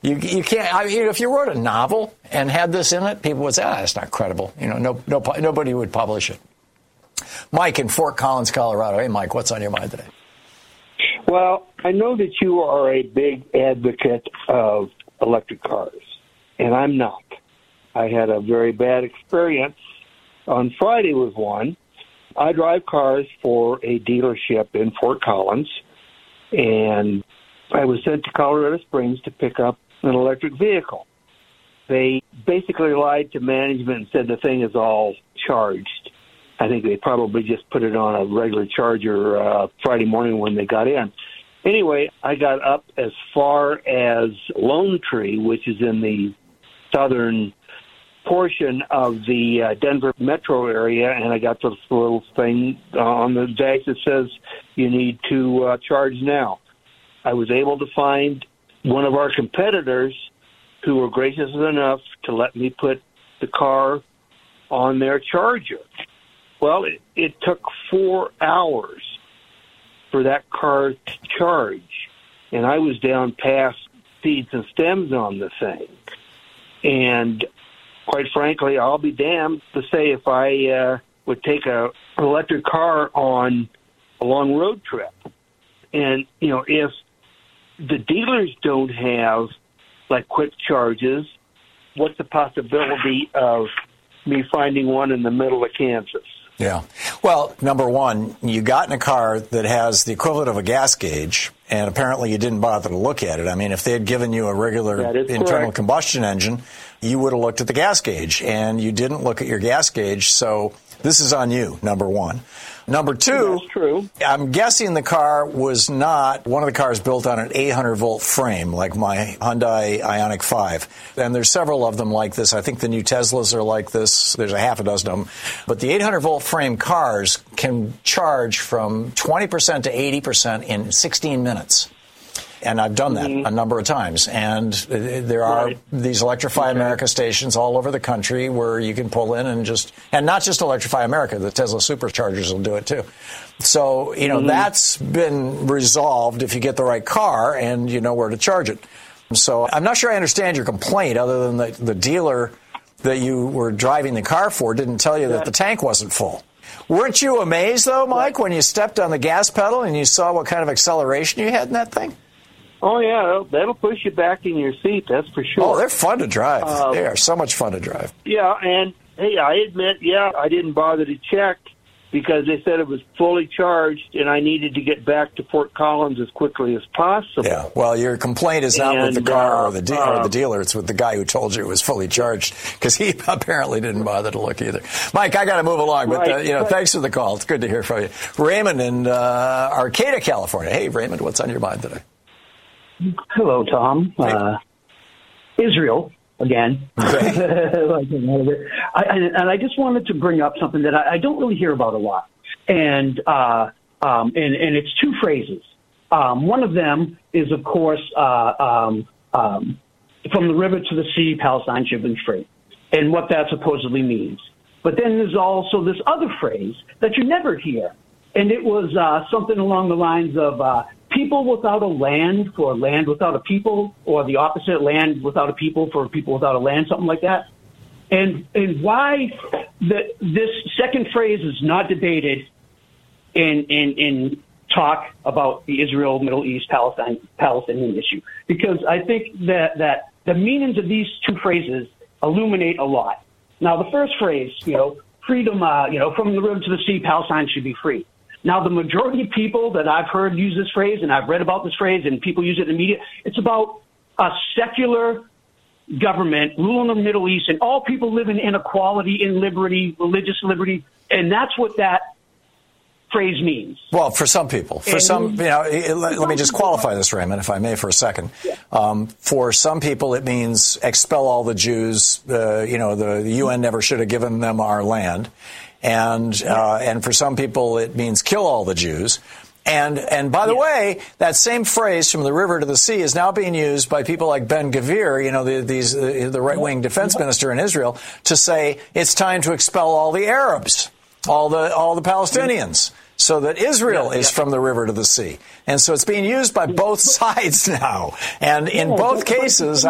You can't. I mean, if you wrote a novel and had this in it, people would say, "It's not credible." Nobody would publish it. Mike in Fort Collins, Colorado. Hey, Mike, what's on your mind today? Well, I know that you are a big advocate of electric cars, and I'm not. I had a very bad experience on Friday with one. I drive cars for a dealership in Fort Collins, and I was sent to Colorado Springs to pick up an electric vehicle. They basically lied to management and said the thing is all charged. I think they probably just put it on a regular charger Friday morning when they got in. Anyway, I got up as far as Lone Tree, which is in the southern portion of the Denver metro area, and I got this little thing on the dash that says you need to charge now. I was able to find one of our competitors who were gracious enough to let me put the car on their charger. Well, it took 4 hours for that car to charge, and I was down past seeds and stems on the thing. And quite frankly, I'll be damned to say if I would take an electric car on a long road trip. And, if the dealers don't have, like, quick charges, what's the possibility of me finding one in the middle of Kansas? Yeah. Well, number one, you got in a car that has the equivalent of a gas gauge, and apparently you didn't bother to look at it. I mean, if they had given you a regular internal combustion engine, you would have looked at the gas gauge, and you didn't look at your gas gauge, so this is on you, number one. Number two, that's true. I'm guessing the car was not one of the cars built on an 800-volt frame like my Hyundai Ioniq 5. And there's several of them like this. I think the new Teslas are like this. There's a half a dozen of them. But the 800-volt frame cars can charge from 20% to 80% in 16 minutes. And I've done that a number of times. And there are these Electrify America stations all over the country where you can pull in and not just Electrify America, the Tesla superchargers will do it too. So, that's been resolved if you get the right car and you know where to charge it. So I'm not sure I understand your complaint other than the dealer that you were driving the car for didn't tell you that the tank wasn't full. Weren't you amazed, though, Mike, when you stepped on the gas pedal and you saw what kind of acceleration you had in that thing? Oh, yeah, that'll push you back in your seat, that's for sure. Oh, they're fun to drive. They are so much fun to drive. Yeah, and, hey, I admit, I didn't bother to check because they said it was fully charged and I needed to get back to Fort Collins as quickly as possible. Yeah, well, your complaint is not with the car or the dealer. It's with the guy who told you it was fully charged because he apparently didn't bother to look either. Mike, I got to move along, but, thanks for the call. It's good to hear from you. Raymond in Arcata, California. Hey, Raymond, what's on your mind today? Hello, Tom. Israel, again. And I just wanted to bring up something that I don't really hear about a lot. And it's two phrases. One of them is, of course, from the river to the sea, Palestine should be free, and what that supposedly means. But then there's also this other phrase that you never hear, and it was something along the lines of people without a land for land without a people, or the opposite, land without a people for people without a land, something like that. And why this second phrase is not debated in talk about the Israel, Middle East, Palestinian issue, because I think that the meanings of these two phrases illuminate a lot. Now, the first phrase, freedom, from the river to the sea, Palestine should be free. Now, the majority of people that I've heard use this phrase, and I've read about this phrase, and people use it in the media, it's about a secular government ruling the Middle East, and all people live in inequality, in liberty, religious liberty, and that's what that phrase means. Well, for some people. Let me just qualify this, Raymond, if I may, for a second. Yeah. For some people, it means expel all the Jews. The UN never should have given them our land. And for some people, it means kill all the Jews. And by the way, that same phrase from the river to the sea is now being used by people like Ben Gvir, the right-wing defense minister in Israel, to say it's time to expel all the Arabs, all the Palestinians, so that Israel is from the river to the sea. And so it's being used by both sides now. And in both cases,